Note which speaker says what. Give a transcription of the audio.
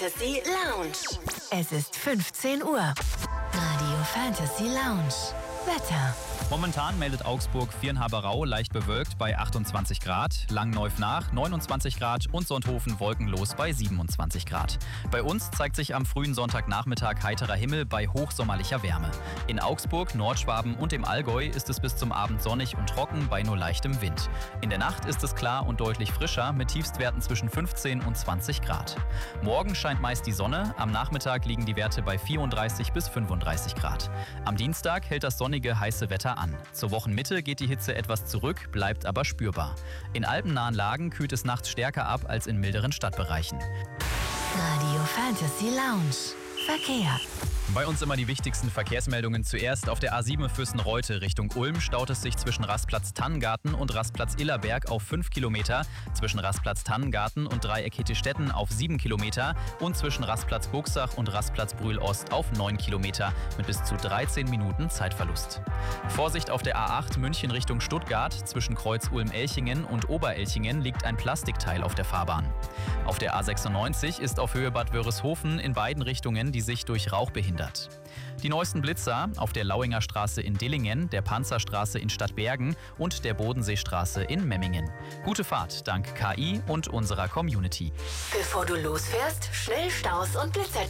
Speaker 1: Fantasy Lounge.
Speaker 2: Es ist 15 Uhr. Radio Fantasy Lounge. Wetter.
Speaker 3: Momentan meldet Augsburg Viernhaberau leicht bewölkt bei 28 Grad, Langenneuf-Nach 29 Grad und Sonthofen wolkenlos bei 27 Grad. Bei uns zeigt sich am frühen Sonntagnachmittag heiterer Himmel bei hochsommerlicher Wärme. In Augsburg, Nordschwaben und im Allgäu ist es bis zum Abend sonnig und trocken bei nur leichtem Wind. In der Nacht ist es klar und deutlich frischer mit Tiefstwerten zwischen 15 und 20 Grad. Morgen scheint meist die Sonne, am Nachmittag liegen die Werte bei 34 bis 35 Grad. Am Dienstag hält das sonnige, heiße Wetter an. Zur Wochenmitte geht die Hitze etwas zurück, bleibt aber spürbar. In alpennahen Lagen kühlt es nachts stärker ab als in milderen Stadtbereichen.
Speaker 2: Radio Fantasy Lounge. Verkehr.
Speaker 3: Bei uns immer die wichtigsten Verkehrsmeldungen. Zuerst auf der A7 Fürstenreute Richtung Ulm staut es sich zwischen Rastplatz Tannengarten und Rastplatz Illerberg auf 5 Kilometer, zwischen Rastplatz Tannengarten und Dreieck Hettistetten auf 7 Kilometer und zwischen Rastplatz Buchsach und Rastplatz Brühl-Ost auf 9 Kilometer mit bis zu 13 Minuten Zeitverlust. Vorsicht auf der A8 München Richtung Stuttgart. Zwischen Kreuz Ulm-Elchingen und Oberelchingen liegt ein Plastikteil auf der Fahrbahn. Auf der A96 ist auf Höhe Bad Wörishofen in beiden Richtungen die Sicht durch Rauch behindert. Die neuesten Blitzer auf der Lauinger Straße in Dillingen, der Panzerstraße in Stadtbergen und der Bodenseestraße in Memmingen. Gute Fahrt dank KI und unserer Community.
Speaker 1: Bevor du losfährst, schnell Staus und Blitzer